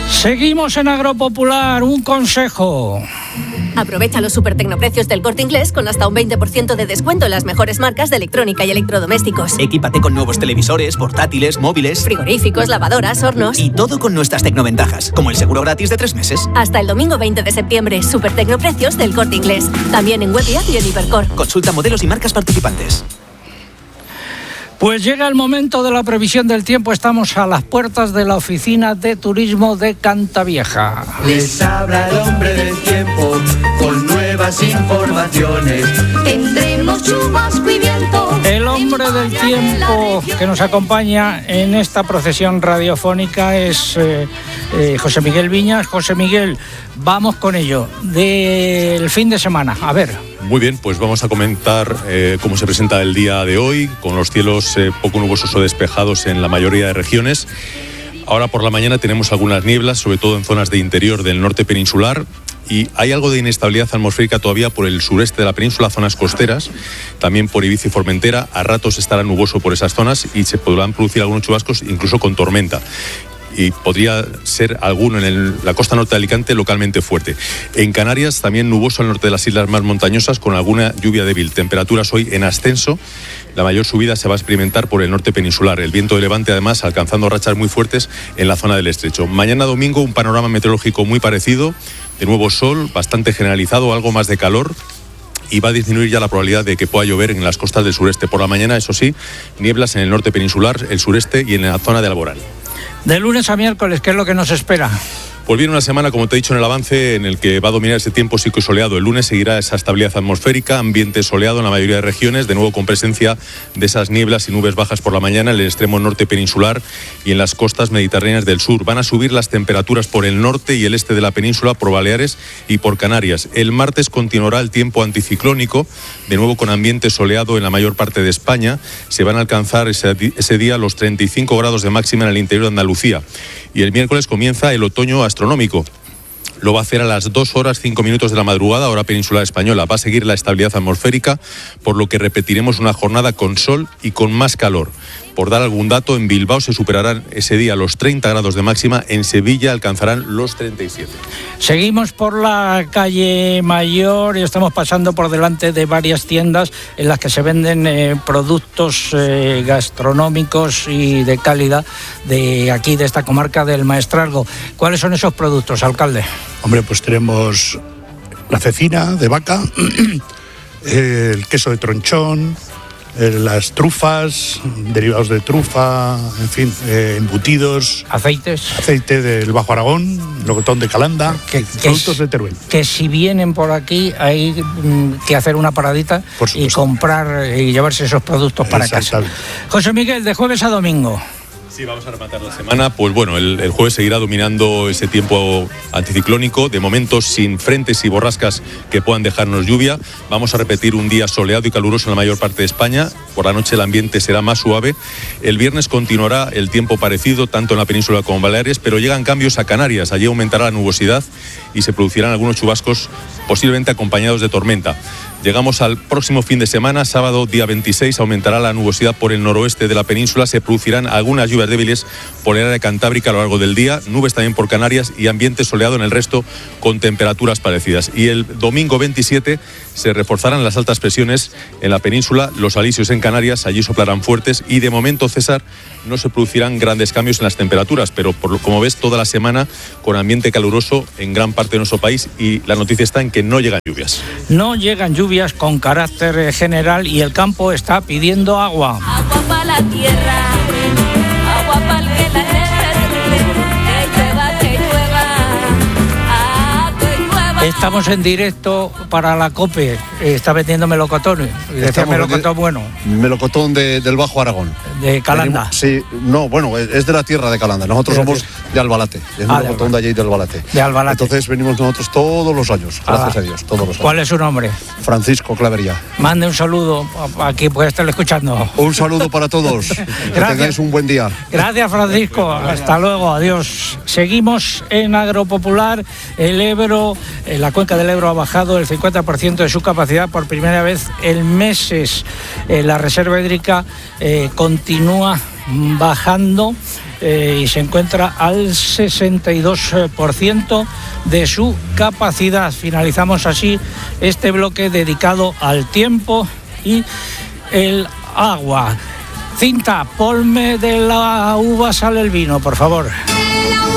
Seguimos en Agropopular, un consejo. Aprovecha los supertecnoprecios del Corte Inglés con hasta un 20% de descuento en las mejores marcas de electrónica y electrodomésticos. Equípate con nuevos televisores, portátiles, móviles, frigoríficos, lavadoras, hornos. Y todo con nuestras tecnoventajas, como el seguro gratis de 3 meses. Hasta el domingo 20 de septiembre, supertecnoprecios del Corte Inglés. También en web y app y en Hipercor. Consulta modelos y marcas participantes. Pues llega el momento de la previsión del tiempo. Estamos a las puertas de la Oficina de Turismo de Cantavieja. Les habla el hombre del tiempo con nuevas informaciones. Tendremos chubasco y viento. El hombre del tiempo que nos acompaña en esta procesión radiofónica es José Miguel Viñas. José Miguel, vamos con ello. Del fin de semana, a ver. Muy bien, pues vamos a comentar cómo se presenta el día de hoy, con los cielos poco nubosos o despejados en la mayoría de regiones. Ahora por la mañana tenemos algunas nieblas, sobre todo en zonas de interior del norte peninsular, y hay algo de inestabilidad atmosférica todavía por el sureste de la península, zonas costeras, también por Ibiza y Formentera. A ratos estará nuboso por esas zonas y se podrán producir algunos chubascos, incluso con tormenta. Y podría ser alguno en la costa norte de Alicante localmente fuerte. En Canarias también nuboso al norte de las islas más montañosas con alguna lluvia débil. Temperaturas hoy en ascenso. La mayor subida se va a experimentar por el norte peninsular. El viento de levante además alcanzando rachas muy fuertes en la zona del estrecho. Mañana domingo un panorama meteorológico muy parecido. De nuevo sol, bastante generalizado, algo más de calor. Y va a disminuir ya la probabilidad de que pueda llover en las costas del sureste. Por la mañana, eso sí, nieblas en el norte peninsular, el sureste y en la zona de Alborán. De lunes a miércoles, ¿qué es lo que nos espera? Pues viene una semana, como te he dicho en el avance, en el que va a dominar ese tiempo seco y soleado. El lunes seguirá esa estabilidad atmosférica, ambiente soleado en la mayoría de regiones, de nuevo con presencia de esas nieblas y nubes bajas por la mañana en el extremo norte peninsular y en las costas mediterráneas del sur. Van a subir las temperaturas por el norte y el este de la península, por Baleares y por Canarias. El martes continuará el tiempo anticiclónico, de nuevo con ambiente soleado en la mayor parte de España. Se van a alcanzar ese día los 35 grados de máxima en el interior de Andalucía. Y el miércoles comienza el otoño astronómico. Lo va a hacer a las 2:05 de la madrugada, hora peninsular española. Va a seguir la estabilidad atmosférica, por lo que repetiremos una jornada con sol y con más calor. Por dar algún dato, en Bilbao se superarán ese día los 30 grados de máxima, en Sevilla alcanzarán los 37. Seguimos por la calle Mayor y estamos pasando por delante de varias tiendas en las que se venden productos gastronómicos y de calidad de aquí, de esta comarca del Maestrazgo. ¿Cuáles son esos productos, alcalde? Hombre, pues tenemos la cecina de vaca, el queso de tronchón, las trufas, derivados de trufa, en fin, embutidos. Aceite del Bajo Aragón, locotón de Calanda, productos de Teruel. Que si vienen por aquí hay que hacer una paradita y comprar y llevarse esos productos para casa. José Miguel, de jueves a domingo. Sí, vamos a rematar la semana. Pues bueno, el jueves seguirá dominando ese tiempo anticiclónico, de momento sin frentes y borrascas que puedan dejarnos lluvia. Vamos a repetir un día soleado y caluroso en la mayor parte de España. Por la noche el ambiente será más suave. El viernes continuará el tiempo parecido, tanto en la península como en Baleares, pero llegan cambios a Canarias. Allí aumentará la nubosidad y se producirán algunos chubascos, posiblemente acompañados de tormenta. Llegamos al próximo fin de semana, sábado día 26, aumentará la nubosidad por el noroeste de la península, se producirán algunas lluvias débiles por el área cantábrica a lo largo del día, nubes también por Canarias y ambiente soleado en el resto con temperaturas parecidas. Y el domingo 27 se reforzarán las altas presiones en la península, los alisios en Canarias, allí soplarán fuertes y de momento, César, no se producirán grandes cambios en las temperaturas, pero como ves, toda la semana con ambiente caluroso en gran parte de nuestro país y la noticia está en que no llegan lluvias. No llegan lluvias con carácter general y el campo está pidiendo agua. Agua para la tierra, agua para el que la que llueva, que llueva. Estamos en directo para la COPE, está vendiendo melocotón, y decía melocotón bueno. Melocotón del Bajo Aragón. De Calanda. Sí, no, bueno, es de la tierra de Calanda, nosotros somos de Albalate, es melocotón de allí de Albalate. De Albalate. Entonces venimos nosotros todos los años, gracias a Dios, todos los años. ¿Cuál es su nombre? Francisco Clavería. Mande un saludo a quien pueda estar escuchando. Un saludo para todos, que tengáis un buen día. Gracias, Francisco, hasta luego, adiós. Seguimos en Agropopular, el Ebro, la cuenca del Ebro ha bajado el 50% de su capacidad por primera vez en meses. La reserva hídrica continúa bajando y se encuentra al 62% de su capacidad. Finalizamos así este bloque dedicado al tiempo y el agua. Cinta, ponme de la uva sale el vino, por favor.